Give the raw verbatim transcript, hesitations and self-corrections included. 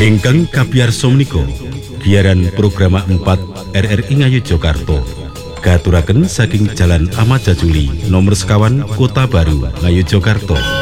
Ingkang kapiyarsa menika giaran program empat R R I Ngayogyakarta katuraken saking Jalan Ahmad Jajuli nomor sekawan Kota Baru Ngayogyakarta.